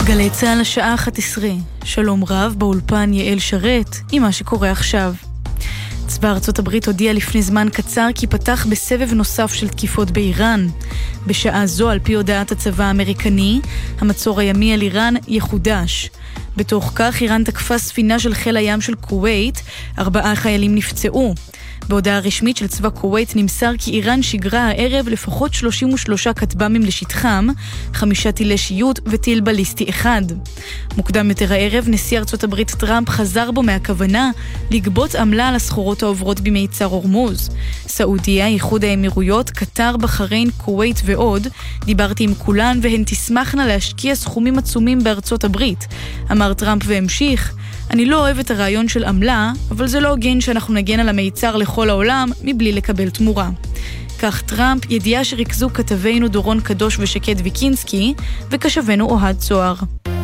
גלי צהל השעה 11. שלום רב, באולפן יעל שרת עם מה שקורה עכשיו. צבא ארצות הברית הודיע לפני זמן קצר כי פתח בסבב נוסף של תקיפות באיראן. בשעה זו, על פי הודעת הצבא האמריקני, המצור הימי על איראן יחודש. בתוך כך, איראן תקפה ספינה של חיל הים של כווית, 4 חיילים נפצעו. בהודעה רשמית של צבא כווית נמסר כי איראן שיגרה הערב לפחות 33 כטב"מים לשטחם, 5 טילי שיוט וטיל בליסטי אחד. מוקדם יותר הערב, נשיא ארצות הברית טראמפ חזר בו מהכוונה לגבות עמלה על הסחורות העוברות במיצר הורמוז. סעודיה, איחוד האמירויות, קטר, בחריין, כווית ועוד, דיברתי עם כולן והן תשמחנה להשקיע סכומים עצומים בארצות הברית. אמר טראמפ והמשיך, אני לא אוהב את הרעיון של עמלה, אבל זה לא הוגן שאנחנו נגן על המיצר לכל העולם מבלי לקבל תמורה. כך טראמפ, ידיעה שריכזו כתבינו דורון קדוש ושקד ויקינסקי, וקשבנו אוהד צוהר.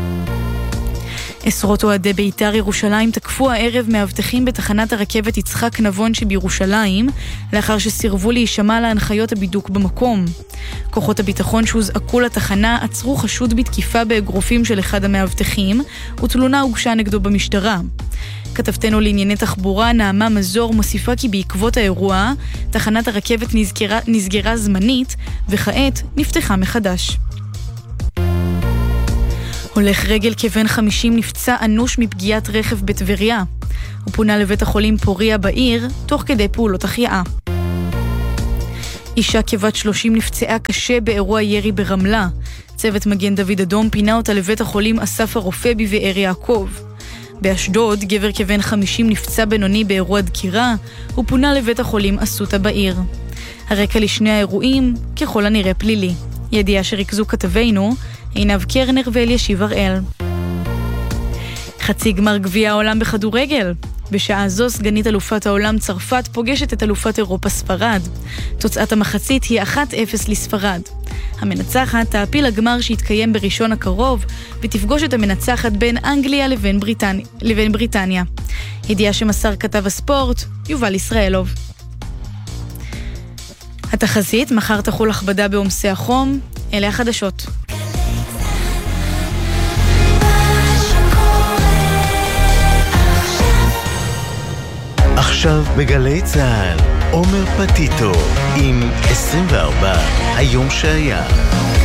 עשרות אוהדי בית"ר ירושלים תקפו הערב מאבטחים בתחנת הרכבת יצחק נבון שבירושלים, לאחר שסירבו להישמע להנחיות הבידוק במקום. כוחות הביטחון שהוזעקו לתחנה עצרו חשוד בתקיפה באגרופים של אחד המאבטחים, ותלונה הוגשה נגדו במשטרה. כתבתנו לענייני תחבורה נעמה מזור מוסיפה כי בעקבות האירוע, תחנת הרכבת נסגרה זמנית, וכעת נפתחה מחדש. הולך רגל כבן 50 נפצע אנוש מפגיעת רכב בטבריה. הוא פונה לבית החולים פוריה בעיר, תוך כדי פעולות החייאה. אישה כבת 30 נפצעה קשה באירוע ירי ברמלה. צוות מגן דוד אדום פינה אותה לבית החולים אסף הרופא בבאר יעקב. באשדוד, גבר כבן 50 נפצע בינוני באירוע דקירה, הוא פונה לבית החולים אסותא בעיר. הרקע לשני האירועים, ככל הנראה פלילי. ידיעה שריכזו כתבינו, עינב קרנר ואלישיב הראל. חצי גמר גביע העולם בכדורגל. בשעה זו סגנית אלופת העולם צרפת פוגשת את אלופת אירופה ספרד. תוצאת המחצית היא 1-0 לספרד. המנצחת תעפיל לגמר שיתקיים בראשון הקרוב, ותפגוש את המנצחת בין אנגליה לבין בריטניה. ידיעה שמסר כתב הספורט, יובל ישראלוב. התחזית, מחר תחול הכבדה בעומסי החום, אלה החדשות. עכשיו בגלי צהל, עומר פטיטו עם 24 היום שהיה.